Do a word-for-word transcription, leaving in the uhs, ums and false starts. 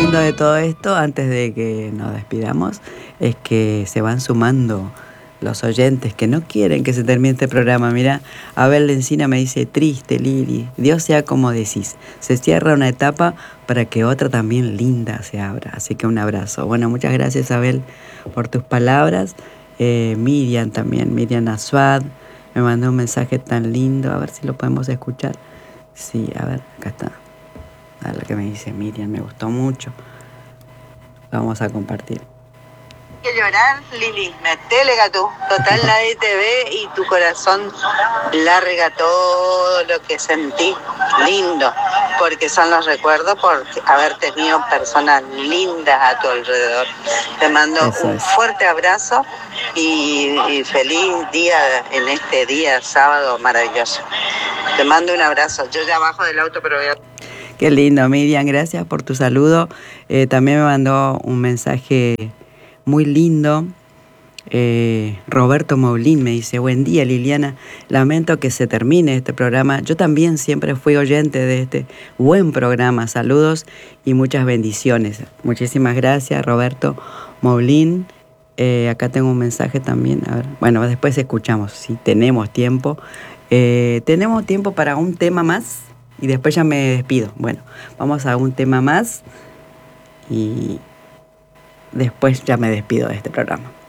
lindo de todo esto, antes de que nos despidamos, es que se van sumando los oyentes que no quieren que se termine este programa. Mira, Abel Lencina me dice, triste, Lili, Dios sea como decís, se cierra una etapa para que otra también linda se abra. Así que un abrazo. Bueno, muchas gracias, Abel, por tus palabras. Eh, Miriam también, Miriam Aswad, me mandó un mensaje tan lindo, a ver si lo podemos escuchar. Sí, a ver, acá está. A lo que me dice Miriam, me gustó mucho. Vamos a compartir. Que llorar, Lili, metele gatú. Total, nadie te ve y tu corazón larga todo lo que sentí. Lindo, porque son los recuerdos por haber tenido personas lindas a tu alrededor. Te mando Eso un es. fuerte abrazo y, y feliz día en este día sábado maravilloso. Te mando un abrazo. Yo ya bajo del auto, pero voy a... Qué lindo, Miriam, gracias por tu saludo. Eh, también me mandó un mensaje muy lindo. Eh, Roberto Moulín me dice, buen día, Liliana, lamento que se termine este programa. Yo también siempre fui oyente de este buen programa. Saludos y muchas bendiciones. Muchísimas gracias, Roberto Moulín. Eh, acá tengo un mensaje también. A ver, bueno, después escuchamos, si tenemos tiempo. Eh, tenemos tiempo para un tema más y después ya me despido. Bueno, vamos a un tema más y después ya me despido de este programa.